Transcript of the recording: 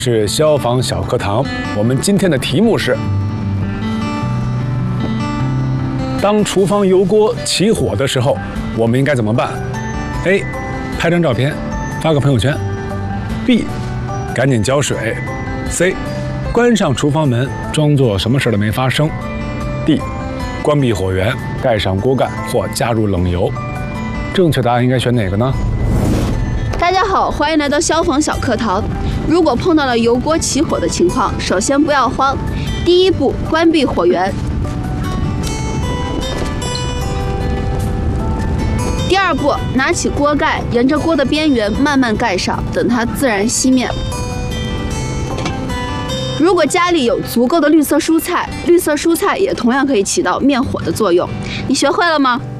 是消防小课堂，我们今天的题目是：当厨房油锅起火的时候，我们应该怎么办 ？A. 拍张照片，发个朋友圈 ；B. 赶紧浇水 ；C. 关上厨房门，装作什么事都没发生 ；D. 关闭火源，盖上锅盖或加入冷油。正确答案应该选哪个呢？ 大家好，欢迎来到消防小课堂。如果碰到了油锅起火的情况，首先不要慌，第一步关闭火源。第二步，拿起锅盖，沿着锅的边缘慢慢盖上，等它自然熄灭。如果家里有足够的绿色蔬菜，绿色蔬菜也同样可以起到灭火的作用。你学会了吗？